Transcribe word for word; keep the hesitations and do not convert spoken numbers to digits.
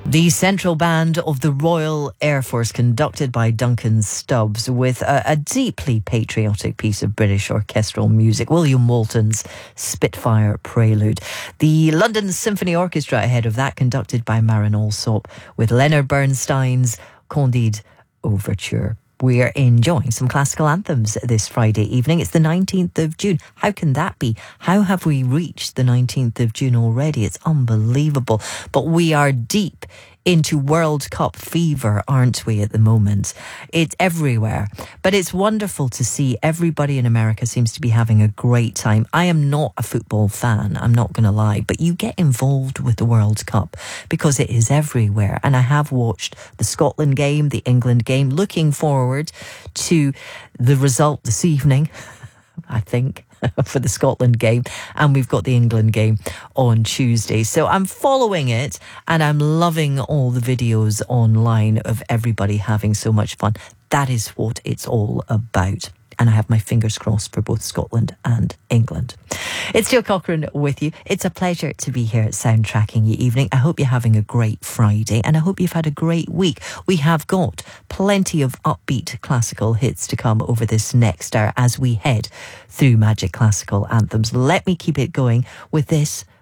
The Central Band of the Royal Air Force, conducted by Duncan Stubbs, with a, a deeply patriotic piece of British orchestral music, William Walton's Spitfire Prelude. The London Symphony Orchestra ahead of that, conducted by Maren Alsop, with Leonard Bernstein's Candide Overture. We're enjoying some classical anthems this Friday evening. It's the nineteenth of June. How can that be? How have we reached the nineteenth of June already? It's unbelievable. But we are deep into World Cup fever, aren't we, at the moment? It's everywhere. But it's wonderful to see everybody in America seems to be having a great time. I am not a football fan, I'm not going to lie, but you get involved with the World Cup because it is everywhere. And I have watched the Scotland game, the England game, looking forward to the result this evening, I think, for the Scotland game, and we've got the England game on Tuesday. So I'm following it and I'm loving all the videos online of everybody having so much fun. That is what it's all about. And I have my fingers crossed for both Scotland and England. It's Jill Cochrane with you. It's a pleasure to be here soundtracking your evening. I hope you're having a great Friday and I hope you've had a great week. We have got plenty of upbeat classical hits to come over this next hour as we head through Magic Classical Anthems. Let me keep it going with this